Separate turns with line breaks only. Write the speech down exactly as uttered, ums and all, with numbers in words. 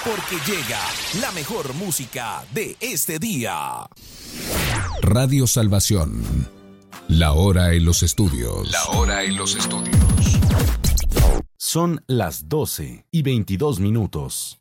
porque llega la mejor música de este día.
Radio Salvación. La hora en los estudios.
La hora en los estudios.
Son las doce y veintidós minutos.